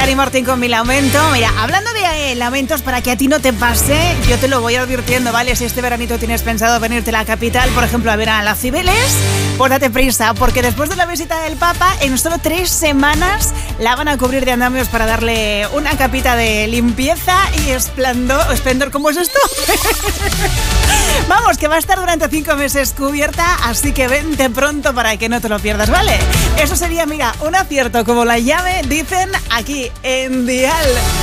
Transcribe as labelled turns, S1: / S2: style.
S1: Dani Martín con Mi Lamento. Mira, hablando de lamentos, para que a ti no te pase, yo te lo voy advirtiendo, ¿vale? Si este veranito tienes pensado venirte a la capital, por ejemplo, a ver a las Cibeles, pues date prisa, porque después de la visita del Papa, en solo 3 semanas la van a cubrir de andamios para darle una capita de limpieza y esplendor. ¿Cómo es esto? Vamos, que va a estar durante 5 meses cubierta, así que vente pronto para que no te lo pierdas, ¿vale? Eso sería, mira, un acierto como la llave, dicen aquí en Dial.